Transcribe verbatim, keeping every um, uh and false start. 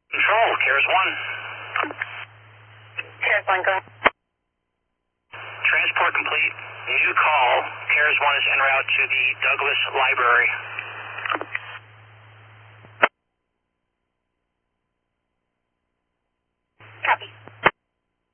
Control, CARES one. CARES one, go ahead. Transport complete. New call. CARES one is en route to the Douglas Library.